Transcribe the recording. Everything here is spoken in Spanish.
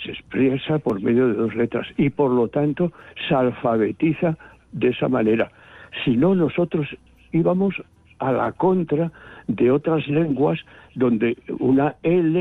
se expresa por medio de 2 letras y por lo tanto se alfabetiza de esa manera. Si no, nosotros íbamos a la contra de otras lenguas donde una L